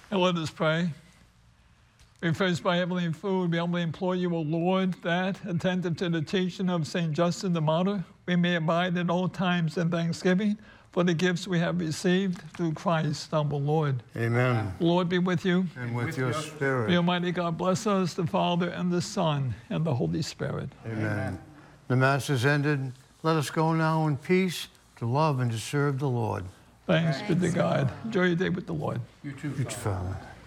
And let us pray. Refreshed by heavenly food, we humbly implore you, O Lord, that, attentive to the teaching of St. Justin the Martyr, we may abide at all times in thanksgiving for the gifts we have received through Christ, our Lord. Amen. Lord be with you. And with your spirit. May Almighty God bless us, the Father, and the Son, and the Holy Spirit. Amen. The Mass is ended. Let us go now in peace to love and to serve the Lord. Thanks be to God. Enjoy your day with the Lord. You too, Each Father. Father.